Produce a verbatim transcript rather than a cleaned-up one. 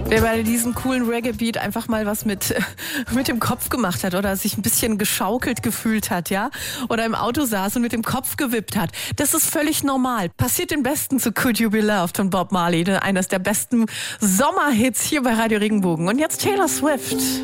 Wer bei diesem coolen Reggae-Beat einfach mal was mit, mit dem Kopf gemacht hat oder sich ein bisschen geschaukelt gefühlt hat, ja? Oder im Auto saß und mit dem Kopf gewippt hat. Das ist völlig normal. Passiert den Besten zu Could You Be Loved von Bob Marley. Eines der besten Sommerhits hier bei Radio Regenbogen. Und jetzt Taylor Swift.